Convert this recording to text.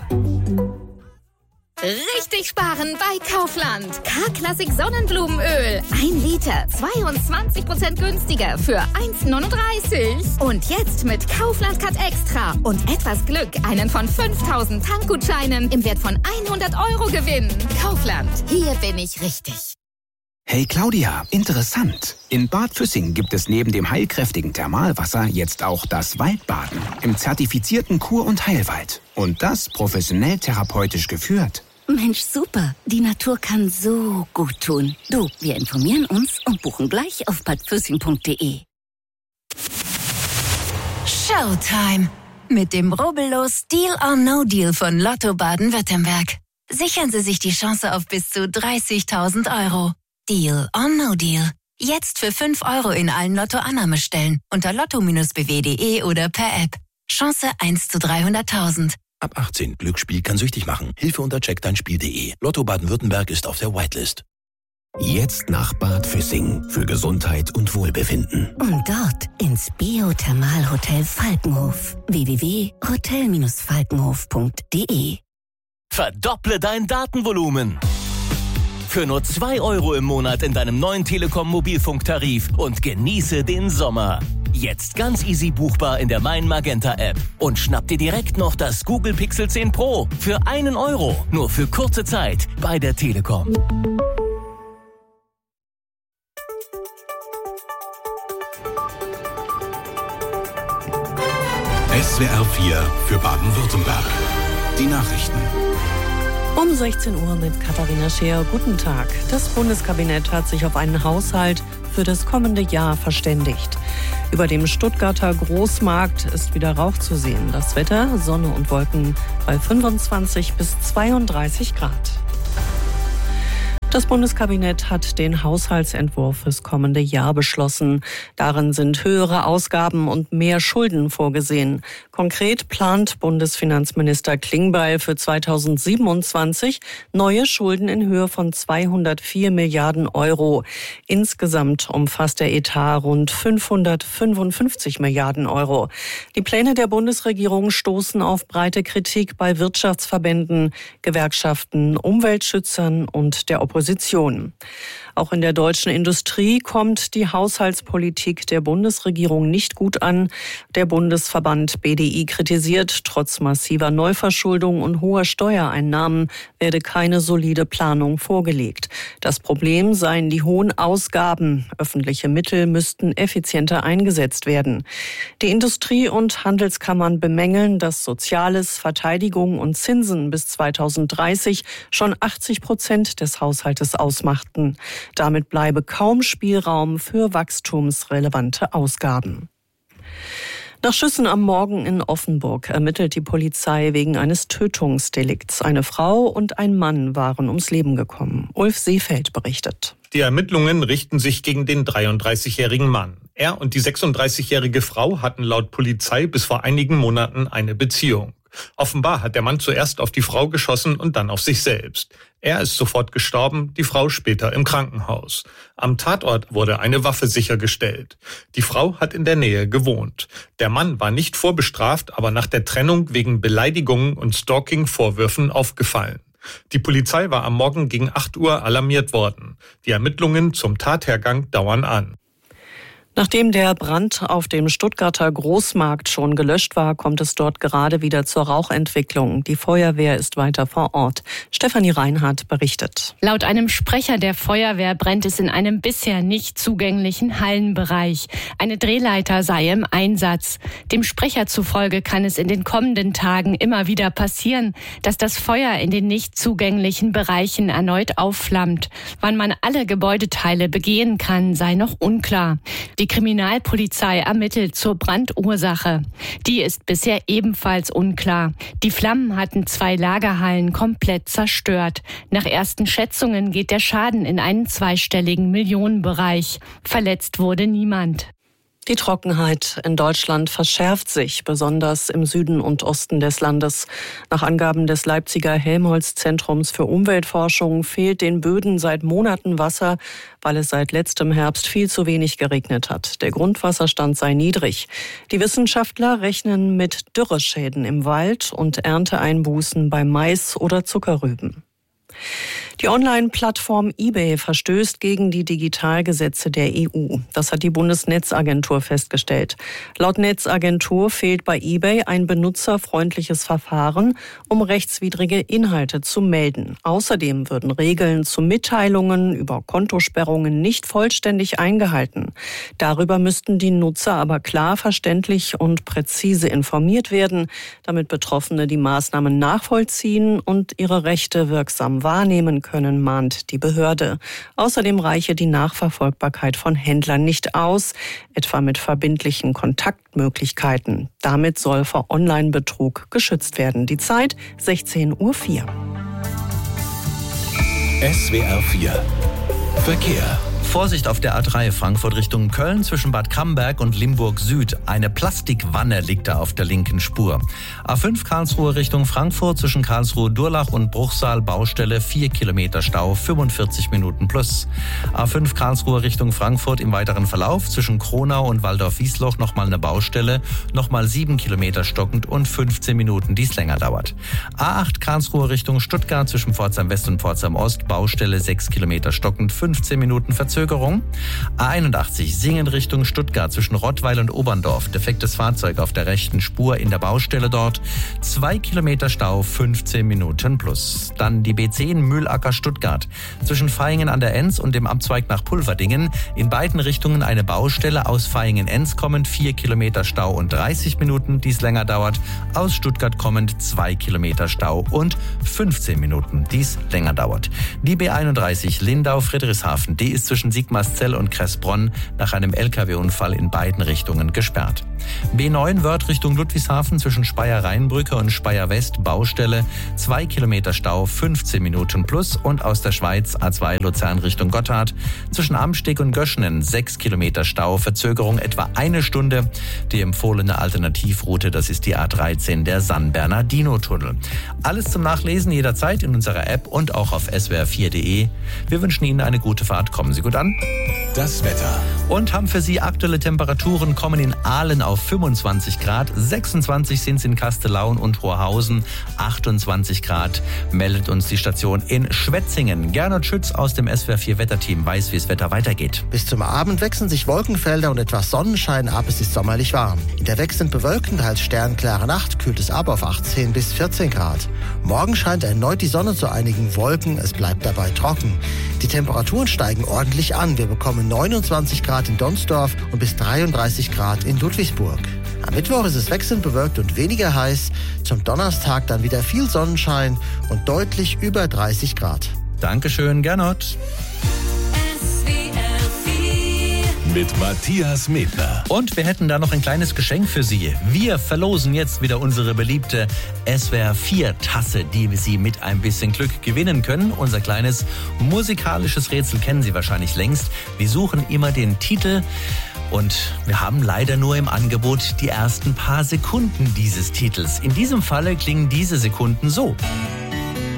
Richtig sparen bei Kaufland. K-Klassik Sonnenblumenöl. 1 Liter, 22% günstiger für 1,39. Und jetzt mit Kaufland Cut Extra und etwas Glück einen von 5.000 Tankgutscheinen im Wert von 100 € gewinnen. Kaufland, hier bin ich richtig. Hey Claudia, interessant. In Bad Füssing gibt es neben dem heilkräftigen Thermalwasser jetzt auch das Waldbaden im zertifizierten Kur- und Heilwald. Und das professionell therapeutisch geführt. Mensch, super. Die Natur kann so gut tun. Du, wir informieren uns und buchen gleich auf badfüssing.de. Showtime. Mit dem rubbellos Deal or No Deal von Lotto Baden-Württemberg. Sichern Sie sich die Chance auf bis zu 30.000 €. Deal or No Deal. Jetzt für 5 € in allen Lotto-Annahmestellen unter lotto-bw.de oder per App. Chance 1 zu 300.000. Ab 18. Glücksspiel kann süchtig machen. Hilfe unter checkdeinspiel.de. Lotto Baden-Württemberg ist auf der Whitelist. Jetzt nach Bad Füssing für Gesundheit und Wohlbefinden. Und dort ins Biothermalhotel Falkenhof. www.hotel-falkenhof.de. Verdopple dein Datenvolumen. Für nur 2 € im Monat in deinem neuen Telekom-Mobilfunktarif und genieße den Sommer. Jetzt ganz easy buchbar in der Mein Magenta App. Und schnapp dir direkt noch das Google Pixel 10 Pro für 1 €. Nur für kurze Zeit bei der Telekom. SWR 4 für Baden-Württemberg. Die Nachrichten. Um 16 Uhr mit Katharina Scheer. Guten Tag. Das Bundeskabinett hat sich auf einen Haushalt für das kommende Jahr verständigt. Über dem Stuttgarter Großmarkt ist wieder Rauch zu sehen. Das Wetter, Sonne und Wolken bei 25 bis 32 Grad. Das Bundeskabinett hat den Haushaltsentwurf fürs kommende Jahr beschlossen. Darin sind höhere Ausgaben und mehr Schulden vorgesehen. Konkret plant Bundesfinanzminister Klingbeil für 2027 neue Schulden in Höhe von 204 Milliarden €. Insgesamt umfasst der Etat rund 555 Milliarden €. Die Pläne der Bundesregierung stoßen auf breite Kritik bei Wirtschaftsverbänden, Gewerkschaften, Umweltschützern und der Opposition. Auch in der deutschen Industrie kommt die Haushaltspolitik der Bundesregierung nicht gut an. Der Bundesverband BDI kritisiert, trotz massiver Neuverschuldung und hoher Steuereinnahmen werde keine solide Planung vorgelegt. Das Problem seien die hohen Ausgaben. Öffentliche Mittel müssten effizienter eingesetzt werden. Die Industrie- und Handelskammern bemängeln, dass Soziales, Verteidigung und Zinsen bis 2030 schon 80% des Haushaltes ausmachten. Damit bleibe kaum Spielraum für wachstumsrelevante Ausgaben. Nach Schüssen am Morgen in Offenburg ermittelt die Polizei wegen eines Tötungsdelikts. Eine Frau und ein Mann waren ums Leben gekommen. Ulf Seefeld berichtet. Die Ermittlungen richten sich gegen den 33-jährigen Mann. Er und die 36-jährige Frau hatten laut Polizei bis vor einigen Monaten eine Beziehung. Offenbar hat der Mann zuerst auf die Frau geschossen und dann auf sich selbst. Er ist sofort gestorben, die Frau später im Krankenhaus. Am Tatort wurde eine Waffe sichergestellt. Die Frau hat in der Nähe gewohnt. Der Mann war nicht vorbestraft, aber nach der Trennung wegen Beleidigungen und Stalking-Vorwürfen aufgefallen. Die Polizei war am Morgen gegen 8 Uhr alarmiert worden. Die Ermittlungen zum Tathergang dauern an. Nachdem der Brand auf dem Stuttgarter Großmarkt schon gelöscht war, kommt es dort gerade wieder zur Rauchentwicklung. Die Feuerwehr ist weiter vor Ort. Stefanie Reinhardt berichtet. Laut einem Sprecher der Feuerwehr brennt es in einem bisher nicht zugänglichen Hallenbereich. Eine Drehleiter sei im Einsatz. Dem Sprecher zufolge kann es in den kommenden Tagen immer wieder passieren, dass das Feuer in den nicht zugänglichen Bereichen erneut aufflammt. Wann man alle Gebäudeteile begehen kann, sei noch unklar. Die Kriminalpolizei ermittelt zur Brandursache. Die ist bisher ebenfalls unklar. Die Flammen hatten 2 Lagerhallen komplett zerstört. Nach ersten Schätzungen geht der Schaden in einen zweistelligen Millionenbereich. Verletzt wurde niemand. Die Trockenheit in Deutschland verschärft sich, besonders im Süden und Osten des Landes. Nach Angaben des Leipziger Helmholtz-Zentrums für Umweltforschung fehlt den Böden seit Monaten Wasser, weil es seit letztem Herbst viel zu wenig geregnet hat. Der Grundwasserstand sei niedrig. Die Wissenschaftler rechnen mit Dürreschäden im Wald und Ernteeinbußen bei Mais oder Zuckerrüben. Die Online-Plattform eBay verstößt gegen die Digitalgesetze der EU. Das hat die Bundesnetzagentur festgestellt. Laut Netzagentur fehlt bei eBay ein benutzerfreundliches Verfahren, um rechtswidrige Inhalte zu melden. Außerdem würden Regeln zu Mitteilungen über Kontosperrungen nicht vollständig eingehalten. Darüber müssten die Nutzer aber klar, verständlich und präzise informiert werden, damit Betroffene die Maßnahmen nachvollziehen und ihre Rechte wirksam wahrnehmen können, mahnt die Behörde. Außerdem reiche die Nachverfolgbarkeit von Händlern nicht aus, etwa mit verbindlichen Kontaktmöglichkeiten. Damit soll vor Online-Betrug geschützt werden. Die Zeit 16:04 Uhr. SWR 4 Verkehr. Vorsicht auf der A3 Frankfurt Richtung Köln zwischen Bad Camberg und Limburg Süd. Eine Plastikwanne liegt da auf der linken Spur. A5 Karlsruhe Richtung Frankfurt zwischen Karlsruhe Durlach und Bruchsal Baustelle 4 Kilometer Stau, 45 Minuten plus. A5 Karlsruhe Richtung Frankfurt im weiteren Verlauf zwischen Kronau und Waldorf-Wiesloch nochmal eine Baustelle, nochmal 7 Kilometer stockend und 15 Minuten, die es länger dauert. A8 Karlsruhe Richtung Stuttgart zwischen Pforzheim West und Pforzheim Ost, Baustelle 6 Kilometer stockend, 15 Minuten Verzögerung. A81 Singen Richtung Stuttgart zwischen Rottweil und Oberndorf. Defektes Fahrzeug auf der rechten Spur in der Baustelle dort. 2 Kilometer Stau, 15 Minuten plus. Dann die B10 Mühlacker Stuttgart. Zwischen Vaihingen an der Enz und dem Abzweig nach Pulverdingen. In beiden Richtungen eine Baustelle. Aus Vaihingen-Enz kommend 4 Kilometer Stau und 30 Minuten, die es länger dauert. Aus Stuttgart kommend 2 Kilometer Stau und 15 Minuten, die es länger dauert. Die B31 Lindau-Friedrichshafen, die ist zwischen Sigmarszell und Kressbronn nach einem LKW-Unfall in beiden Richtungen gesperrt. B9 Wörth Richtung Ludwigshafen zwischen Speyer-Rheinbrücke und Speyer-West Baustelle, 2 Kilometer Stau, 15 Minuten plus. Und aus der Schweiz A2 Luzern Richtung Gotthard zwischen Amsteg und Göschenen 6 Kilometer Stau, Verzögerung etwa 1 Stunde. Die empfohlene Alternativroute, das ist die A13, der San-Bernardino-Tunnel. Alles zum Nachlesen jederzeit in unserer App und auch auf swr4.de. Wir wünschen Ihnen eine gute Fahrt. Kommen Sie gut an. Das Wetter. Und haben für Sie aktuelle Temperaturen, kommen in Aalen auf 25 Grad, 26 sind es in Kastellaun und Horhausen, 28 Grad meldet uns die Station in Schwetzingen. Gernot Schütz aus dem SWR4 Wetterteam weiß, wie das Wetter weitergeht. Bis zum Abend wechseln sich Wolkenfelder und etwas Sonnenschein ab, es ist sommerlich warm. In der wechselnd bewölkten, teils sternklare Nacht kühlt es ab auf 18 bis 14 Grad. Morgen scheint erneut die Sonne zu einigen Wolken, es bleibt dabei trocken. Die Temperaturen steigen ordentlich an. Wir bekommen 29 Grad in Donsdorf und bis 33 Grad in Ludwigsburg. Am Mittwoch ist es wechselnd bewölkt und weniger heiß. Zum Donnerstag dann wieder viel Sonnenschein und deutlich über 30 Grad. Dankeschön, Gernot. Mit Matthias Medler. Und wir hätten da noch ein kleines Geschenk für Sie. Wir verlosen jetzt wieder unsere beliebte SWR4-Tasse, die Sie mit ein bisschen Glück gewinnen können. Unser kleines musikalisches Rätsel kennen Sie wahrscheinlich längst. Wir suchen immer den Titel und wir haben leider nur im Angebot die ersten paar Sekunden dieses Titels. In diesem Falle klingen diese Sekunden so.